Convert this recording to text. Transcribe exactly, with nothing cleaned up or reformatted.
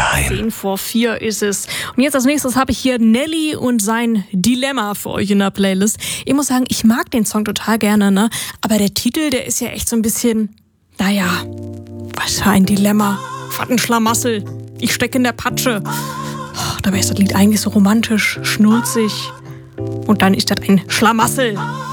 Time. Zehn vor vier ist es. Und jetzt als nächstes habe ich hier Nelly und sein Dilemma für euch in der Playlist. Ich muss sagen, ich mag den Song total gerne, ne? Aber der Titel, der ist ja echt so ein bisschen, naja, was für ein Dilemma. Was ein Schlamassel. Ich stecke in der Patsche. Oh, dabei ist das Lied eigentlich so romantisch, schnulzig. Und dann ist das ein Schlamassel.